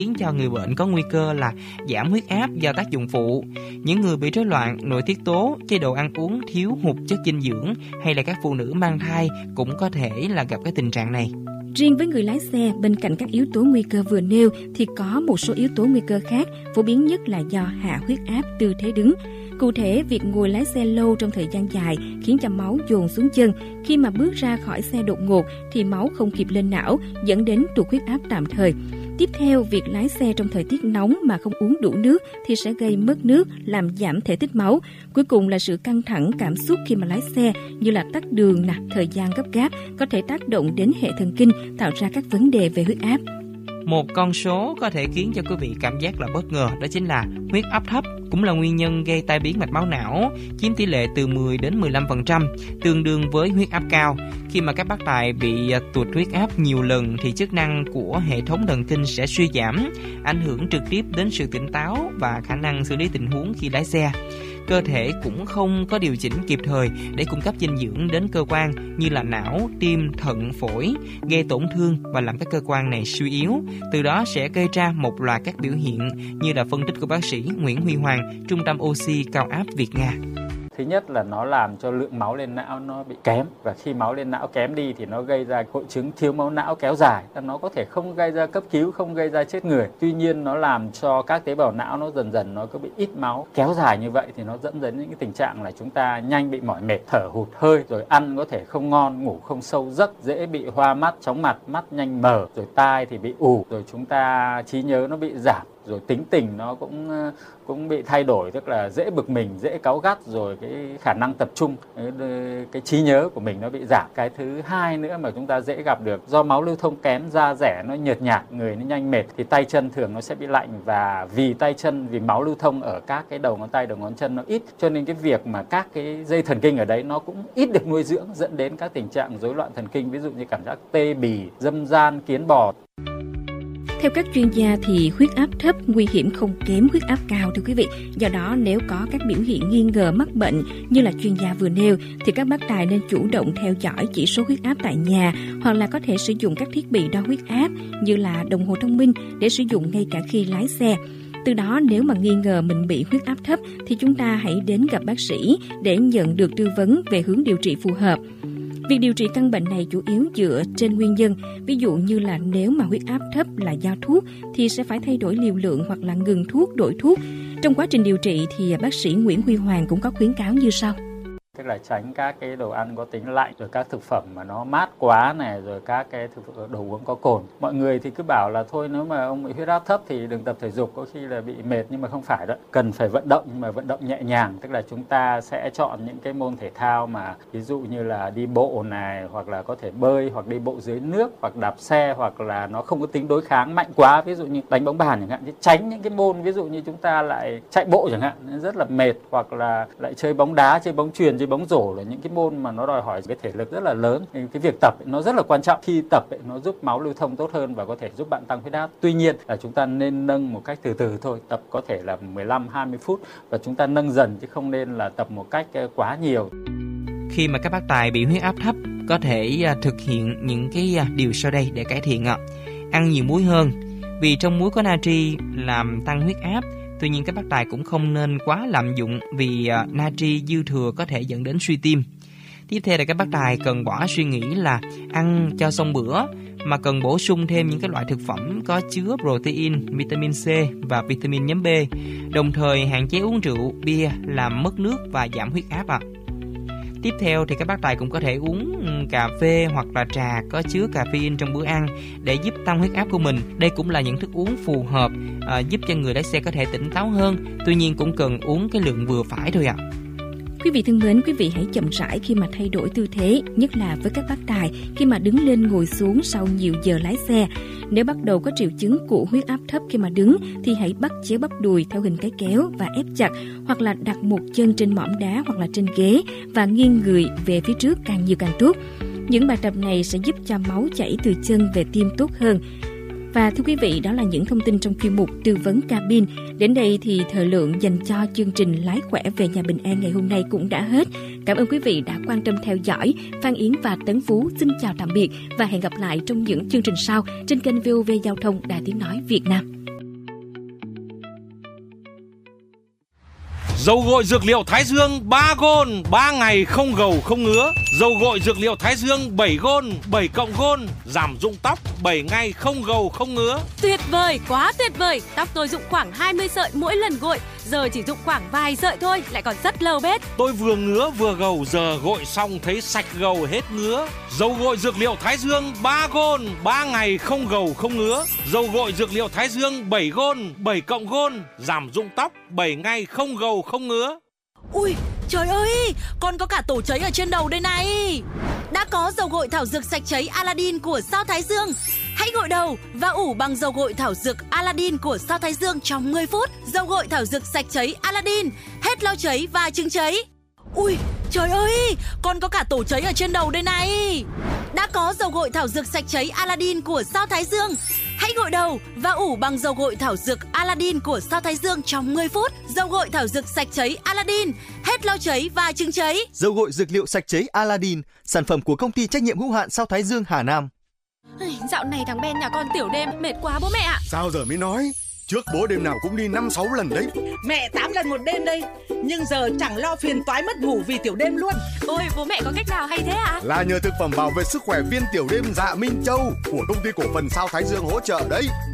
khiến cho người bệnh có nguy cơ là giảm huyết áp do tác dụng phụ. Những người bị rối loạn nội tiết tố, chế độ ăn uống thiếu hụt chất dinh dưỡng hay là các phụ nữ mang thai cũng có thể là gặp cái tình trạng này. Riêng với người lái xe, bên cạnh các yếu tố nguy cơ vừa nêu thì có một số yếu tố nguy cơ khác, phổ biến nhất là do hạ huyết áp tư thế đứng. Cụ thể, việc ngồi lái xe lâu trong thời gian dài khiến cho máu dồn xuống chân. Khi mà bước ra khỏi xe đột ngột thì máu không kịp lên não, dẫn đến tụt huyết áp tạm thời. Tiếp theo, việc lái xe trong thời tiết nóng mà không uống đủ nước thì sẽ gây mất nước, làm giảm thể tích máu. Cuối cùng là sự căng thẳng cảm xúc khi mà lái xe, như là tắc đường, thời gian gấp gáp, có thể tác động đến hệ thần kinh, tạo ra các vấn đề về huyết áp. Một con số có thể khiến cho quý vị cảm giác là bất ngờ, đó chính là huyết áp thấp cũng là nguyên nhân gây tai biến mạch máu não, chiếm tỷ lệ từ 10 đến 15%, tương đương với huyết áp cao. Khi mà các bác tài bị tụt huyết áp nhiều lần thì chức năng của hệ thống thần kinh sẽ suy giảm, ảnh hưởng trực tiếp đến sự tỉnh táo và khả năng xử lý tình huống khi lái xe. Cơ thể cũng không có điều chỉnh kịp thời để cung cấp dinh dưỡng đến cơ quan như là não, tim, thận, phổi, gây tổn thương và làm các cơ quan này suy yếu. Từ đó sẽ gây ra một loạt các biểu hiện như là phân tích của bác sĩ Nguyễn Huy Hoàng, Trung tâm Oxy Cao áp Việt Nga. Thứ nhất là nó làm cho lượng máu lên não nó bị kém, và khi máu lên não kém đi thì nó gây ra hội chứng thiếu máu não kéo dài. Nó có thể không gây ra cấp cứu, không gây ra chết người. Tuy nhiên nó làm cho các tế bào não nó dần dần nó có bị ít máu kéo dài như vậy thì nó dẫn đến những cái tình trạng là chúng ta nhanh bị mỏi mệt, thở hụt hơi, rồi ăn có thể không ngon, ngủ không sâu giấc, dễ bị hoa mắt, chóng mặt, mắt nhanh mờ, rồi tai thì bị ù, rồi chúng ta trí nhớ nó bị giảm, rồi tính tình nó cũng bị thay đổi, tức là dễ bực mình, dễ cáu gắt, rồi cái khả năng tập trung, cái trí nhớ của mình nó bị giảm. Cái thứ hai nữa mà chúng ta dễ gặp được, do máu lưu thông kém, da rẻ nó nhợt nhạt, người nó nhanh mệt thì tay chân thường nó sẽ bị lạnh, và vì tay chân, vì máu lưu thông ở các cái đầu ngón tay, đầu ngón chân nó ít, cho nên cái việc mà các cái dây thần kinh ở đấy nó cũng ít được nuôi dưỡng, dẫn đến các tình trạng rối loạn thần kinh, ví dụ như cảm giác tê bì, dâm gian, kiến bò. Theo các chuyên gia thì huyết áp thấp nguy hiểm không kém huyết áp cao thưa quý vị. Do đó nếu có các biểu hiện nghi ngờ mắc bệnh như là chuyên gia vừa nêu thì các bác tài nên chủ động theo dõi chỉ số huyết áp tại nhà, hoặc là có thể sử dụng các thiết bị đo huyết áp như là đồng hồ thông minh để sử dụng ngay cả khi lái xe. Từ đó nếu mà nghi ngờ mình bị huyết áp thấp thì chúng ta hãy đến gặp bác sĩ để nhận được tư vấn về hướng điều trị phù hợp. Việc điều trị căn bệnh này chủ yếu dựa trên nguyên nhân, ví dụ như là nếu mà huyết áp thấp là do thuốc thì sẽ phải thay đổi liều lượng hoặc là ngừng thuốc, đổi thuốc. Trong quá trình điều trị thì bác sĩ Nguyễn Huy Hoàng cũng có khuyến cáo như sau. Tức là tránh các cái đồ ăn có tính lạnh, rồi các thực phẩm mà nó mát quá này, rồi các cái đồ uống có cồn. Mọi người thì cứ bảo là thôi nếu mà ông bị huyết áp thấp thì đừng tập thể dục, có khi là bị mệt, nhưng mà không phải đó. Cần phải vận động, nhưng mà vận động nhẹ nhàng, tức là chúng ta sẽ chọn những cái môn thể thao mà ví dụ như là đi bộ này, hoặc là có thể bơi, hoặc đi bộ dưới nước, hoặc đạp xe, hoặc là nó không có tính đối kháng mạnh quá, ví dụ như đánh bóng bàn chẳng hạn. Thì tránh những cái môn ví dụ như chúng ta lại chạy bộ chẳng hạn, rất là mệt, hoặc là lại chơi bóng đá, chơi bóng chuyền, chơi bóng rổ, là những cái môn mà nó đòi hỏi cái thể lực rất là lớn. Cái việc tập nó rất là quan trọng. Khi tập nó giúp máu lưu thông tốt hơn và có thể giúp bạn tăng huyết áp. Tuy nhiên là chúng ta nên nâng một cách từ từ thôi. Tập có thể là 15-20 phút và chúng ta nâng dần, chứ không nên là tập một cách quá nhiều. Khi mà các bác tài bị huyết áp thấp có thể thực hiện những cái điều sau đây để cải thiện. Ăn nhiều muối hơn, vì trong muối có natri làm tăng huyết áp. Tuy nhiên các bác tài cũng không nên quá lạm dụng, vì natri dư thừa có thể dẫn đến suy tim. Tiếp theo là các bác tài cần bỏ suy nghĩ là ăn cho xong bữa, mà cần bổ sung thêm những cái loại thực phẩm có chứa protein, vitamin C và vitamin nhóm B. Đồng thời hạn chế uống rượu, bia làm mất nước và giảm huyết áp. Tiếp theo thì các bác tài cũng có thể uống cà phê hoặc là trà có chứa caffeine trong bữa ăn để giúp tăng huyết áp của mình. Đây cũng là những thức uống phù hợp, giúp cho người lái xe có thể tỉnh táo hơn. Tuy nhiên cũng cần uống cái lượng vừa phải thôi ạ. Quý vị thân mến, quý vị hãy chậm rãi khi mà thay đổi tư thế, nhất là với các bác tài khi mà đứng lên ngồi xuống sau nhiều giờ lái xe. Nếu bắt đầu có triệu chứng của huyết áp thấp khi mà đứng thì hãy bắt chéo bắp đùi theo hình cái kéo và ép chặt, hoặc là đặt một chân trên mỏm đá hoặc là trên ghế và nghiêng người về phía trước càng nhiều càng tốt. Những bài tập này sẽ giúp cho máu chảy từ chân về tim tốt hơn. Và thưa quý vị, đó là những thông tin trong chuyên mục tư vấn cabin. Đến đây thì thời lượng dành cho chương trình Lái khỏe về nhà bình an ngày hôm nay cũng đã hết. Cảm ơn quý vị đã quan tâm theo dõi. Phan Yến và Tấn Phú xin chào tạm biệt và hẹn gặp lại trong những chương trình sau trên kênh VOV Giao thông Đài Tiếng nói Việt Nam. Dầu gội dược liệu Thái Dương 3 gôn, 3 ngày không gầu không ngứa. Dầu gội dược liệu Thái Dương 7 gôn, 7 cộng gôn, giảm rụng tóc 7 ngày không gầu không ngứa. Tuyệt vời, quá tuyệt vời. Tóc tôi rụng khoảng 20 sợi mỗi lần gội, giờ chỉ rụng khoảng vài sợi thôi, lại còn rất lâu bết. Tôi vừa ngứa vừa gầu, giờ gội xong thấy sạch gầu hết ngứa. Dầu gội dược liệu Thái Dương 3 gôn, 3 ngày không gầu không ngứa. Dầu gội dược liệu Thái Dương 7 gôn, 7 cộng gôn, giảm rụng tóc 7 ngày không gầu không ngứa. Ui, trời ơi, con có cả tổ cháy ở trên đầu đây này. Đã có dầu gội thảo dược sạch cháy Aladdin của Sao Thái Dương. Hãy gội đầu và ủ bằng dầu gội thảo dược Aladdin của Sao Thái Dương trong 10 phút. Dầu gội thảo dược sạch cháy Aladdin, hết lau cháy và chứng cháy. Ui, trời ơi, con có cả tổ cháy ở trên đầu đây này. Đã có dầu gội thảo dược sạch cháy Aladdin của Sao Thái Dương. Hãy gội đầu và ủ bằng dầu gội thảo dược Aladdin của Sao Thái Dương trong 10 phút. Dầu gội thảo dược sạch cháy Aladdin, hết lau cháy và chứng cháy. Dầu gội dược liệu sạch cháy Aladdin, sản phẩm của công ty trách nhiệm hữu hạn Sao Thái Dương Hà Nam. Dạo này thằng Ben nhà con tiểu đêm mệt quá bố mẹ ạ. Sao giờ mới nói? Trước bố đêm nào cũng đi 5-6 lần đấy. Mẹ 8 lần một đêm đây. Nhưng giờ chẳng lo phiền toái mất ngủ vì tiểu đêm luôn. Ôi, bố mẹ có cách nào hay thế ạ? Là nhờ thực phẩm bảo vệ sức khỏe viên tiểu đêm Dạ Minh Châu của công ty cổ phần Sao Thái Dương hỗ trợ đấy.